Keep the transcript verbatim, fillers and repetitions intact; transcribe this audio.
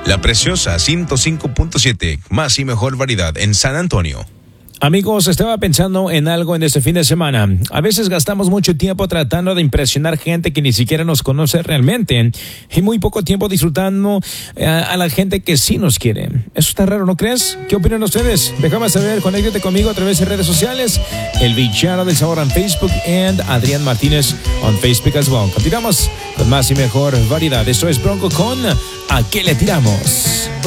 La Preciosa ciento cinco punto siete, más y mejor variedad en San Antonio. Amigos, estaba pensando en algo en este fin de semana. A veces gastamos mucho tiempo tratando de impresionar gente que ni siquiera nos conoce realmente y muy poco tiempo disfrutando eh, a la gente que sí nos quiere. Eso está raro, ¿no crees? ¿Qué opinan ustedes? Déjame saber, conéctate conmigo a través de redes sociales, El Bichano del Sabor en Facebook and Adrián Martínez on Facebook as well. Continuamos con más y mejor variedad. Esto es Bronco con ¿A qué le tiramos?